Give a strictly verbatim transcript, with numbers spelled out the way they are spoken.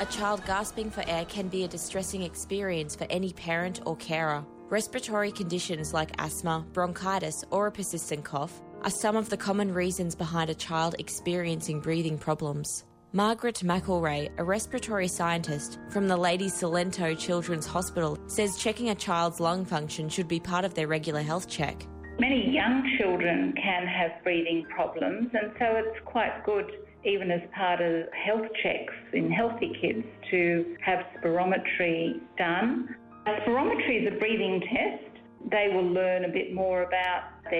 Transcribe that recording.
A child gasping for air can be a distressing experience for any parent or carer. Respiratory conditions like asthma, bronchitis, or a persistent cough are some of the common reasons behind a child experiencing breathing problems. Margaret McElrea, a respiratory scientist from the Lady Cilento Children's Hospital, says checking a child's lung function should be part of their regular health check. Many young children can have breathing problems, and so it's quite good, even as part of health checks in healthy kids, to have spirometry done. A spirometry is a breathing test. They will learn a bit more about their